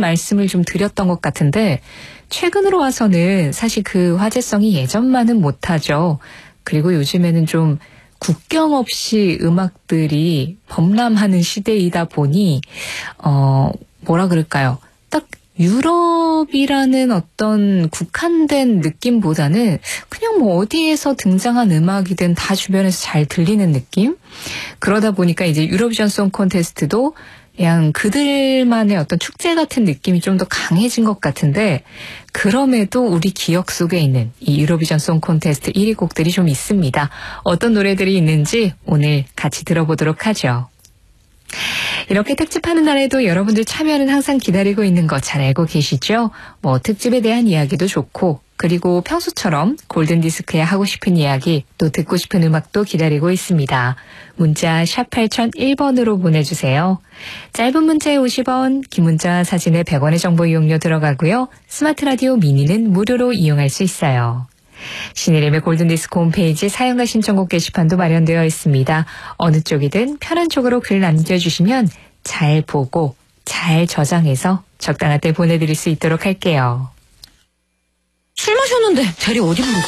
말씀을 좀 드렸던 것 같은데 최근으로 와서는 사실 그 화제성이 예전만은 못하죠. 그리고 요즘에는 좀 국경 없이 음악들이 범람하는 시대이다 보니 뭐라 그럴까요? 딱 유럽이라는 어떤 국한된 느낌보다는 그냥 뭐 어디에서 등장한 음악이든 다 주변에서 잘 들리는 느낌? 그러다 보니까 이제 유로비전 송 콘테스트도 그냥 그들만의 어떤 축제 같은 느낌이 좀 더 강해진 것 같은데 그럼에도 우리 기억 속에 있는 이 유로비전 송 콘테스트 1위 곡들이 좀 있습니다. 어떤 노래들이 있는지 오늘 같이 들어보도록 하죠. 이렇게 특집하는 날에도 여러분들 참여는 항상 기다리고 있는 거 잘 알고 계시죠? 뭐 특집에 대한 이야기도 좋고 그리고 평소처럼 골든디스크에 하고 싶은 이야기 또 듣고 싶은 음악도 기다리고 있습니다. 문자 샵 8001번으로 보내주세요. 짧은 문자에 50원, 긴 문자 사진에 100원의 정보 이용료 들어가고요. 스마트 라디오 미니는 무료로 이용할 수 있어요. 신혜림의 골든디스크 홈페이지 사용과 신청곡 게시판도 마련되어 있습니다. 어느 쪽이든 편한 쪽으로 글 남겨주시면 잘 보고 잘 저장해서 적당한 때 보내드릴 수 있도록 할게요. 술 마셨는데 대리 어디 부르지?